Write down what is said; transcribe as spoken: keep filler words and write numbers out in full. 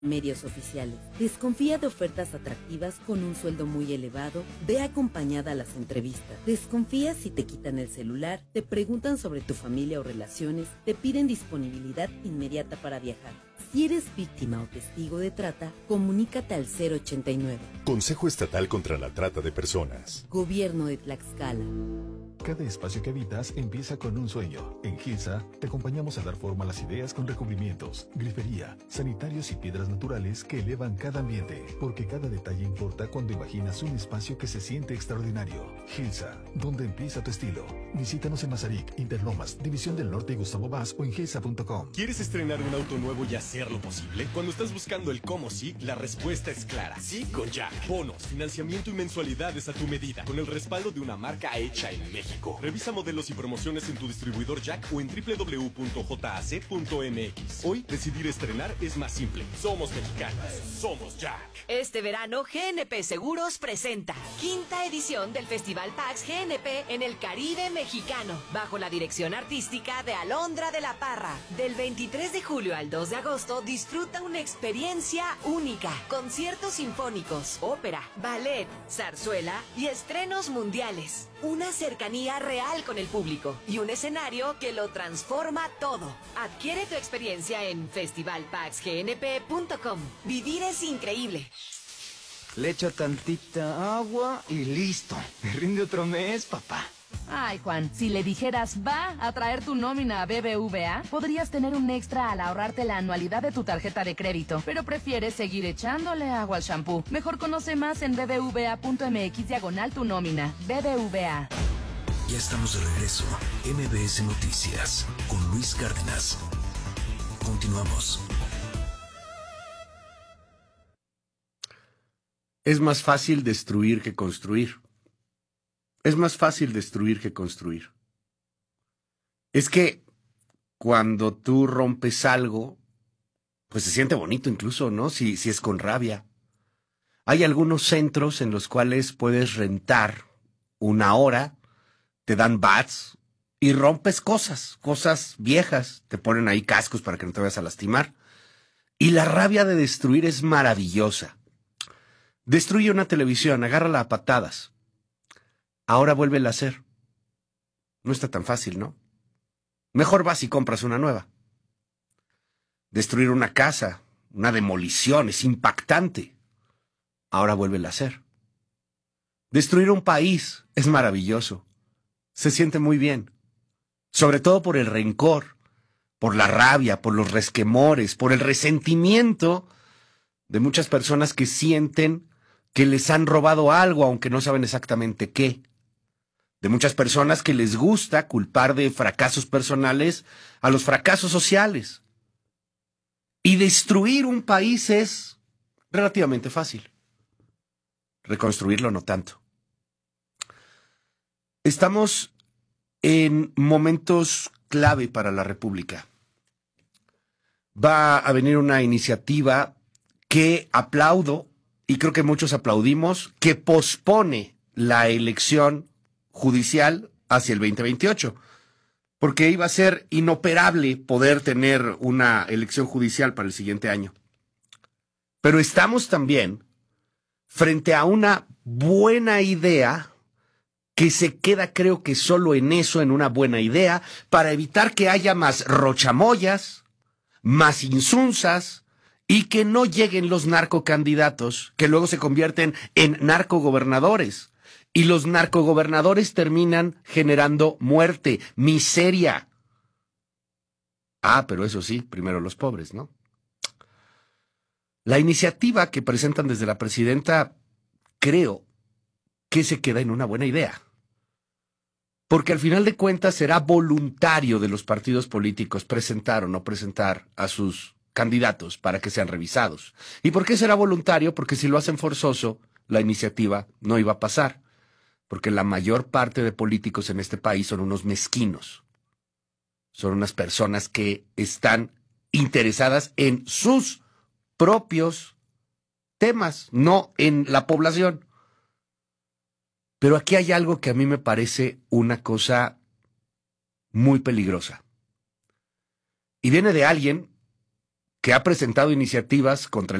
Medios oficiales. Desconfía de ofertas atractivas con un sueldo muy elevado. Ve acompañada a las entrevistas. Desconfía si te quitan el celular, te preguntan sobre tu familia o relaciones, te piden disponibilidad inmediata para viajar. Si eres víctima o testigo de trata, comunícate al cero ochenta y nueve. Consejo Estatal contra la Trata de Personas. Gobierno de Tlaxcala. Cada espacio que habitas empieza con un sueño. En Gilsa te acompañamos a dar forma a las ideas con recubrimientos, grifería, sanitarios y piedras naturales que elevan cada ambiente. Porque cada detalle importa cuando imaginas un espacio que se siente extraordinario. Gilsa, donde empieza tu estilo. Visítanos en Mazarik, Interlomas, División del Norte y Gustavo Vaz o en gilsa punto com. ¿Quieres estrenar un auto nuevo y hacerlo posible? Cuando estás buscando el cómo sí, la respuesta es clara. Sí con Jack. Bonos, financiamiento y mensualidades a tu medida. Con el respaldo de una marca hecha en México. Revisa modelos y promociones en tu distribuidor Jack o en doble u doble u doble u punto j a c punto m x. Hoy, decidir estrenar es más simple. Somos mexicanos. Somos Jack. Este verano, G N P Seguros presenta quinta edición del Festival PAX G N P en el Caribe mexicano, bajo la dirección artística de Alondra de la Parra. Del veintitrés de julio al dos de agosto, disfruta una experiencia única. Conciertos sinfónicos, ópera, ballet, zarzuela y estrenos mundiales. Una cercanía real con el público y un escenario que lo transforma todo. Adquiere tu experiencia en festival pax g n p punto com. Vivir es increíble. Le echo tantita agua y listo. Me rinde otro mes, papá. Ay, Juan, si le dijeras va a traer tu nómina a B B V A, podrías tener un extra al ahorrarte la anualidad de tu tarjeta de crédito, pero prefieres seguir echándole agua al shampoo. Mejor conoce más en b b v a punto m x diagonal tu nómina. B B V A. Ya estamos de regreso. M B S Noticias con Luis Cárdenas. Continuamos. Es más fácil destruir que construir. Es más fácil destruir que construir. Es que cuando tú rompes algo, pues se siente bonito incluso, ¿no? Si, si es con rabia. Hay algunos centros en los cuales puedes rentar una hora, te dan bats y rompes cosas, cosas viejas. Te ponen ahí cascos para que no te vayas a lastimar. Y la rabia de destruir es maravillosa. Destruye una televisión, agárrala a patadas. Ahora vuélvela a hacer. No está tan fácil, ¿no? Mejor vas y compras una nueva. Destruir una casa, una demolición, es impactante. Ahora vuélvela a hacer. Destruir un país es maravilloso. Se siente muy bien. Sobre todo por el rencor, por la rabia, por los resquemores, por el resentimiento de muchas personas que sienten que les han robado algo, aunque no saben exactamente qué. De muchas personas que les gusta culpar de fracasos personales a los fracasos sociales. Y destruir un país es relativamente fácil. Reconstruirlo no tanto. Estamos en momentos clave para la República. Va a venir una iniciativa que aplaudo, y creo que muchos aplaudimos, que pospone la elección judicial hacia el veinte veintiocho, porque iba a ser inoperable poder tener una elección judicial para el siguiente año. Pero estamos también frente a una buena idea que se queda, creo que solo en eso, en una buena idea, para evitar que haya más rochamoyas, más insunzas, y que no lleguen los narcocandidatos que luego se convierten en narcogobernadores. Y los narcogobernadores terminan generando muerte, miseria. Ah, pero eso sí, primero los pobres, ¿no? La iniciativa que presentan desde la presidenta, creo que se queda en una buena idea. Porque al final de cuentas será voluntario de los partidos políticos presentar o no presentar a sus candidatos para que sean revisados. ¿Y por qué será voluntario? Porque si lo hacen forzoso, la iniciativa no iba a pasar. Porque la mayor parte de políticos en este país son unos mezquinos. Son unas personas que están interesadas en sus propios temas, no en la población. Pero aquí hay algo que a mí me parece una cosa muy peligrosa. Y viene de alguien que ha presentado iniciativas contra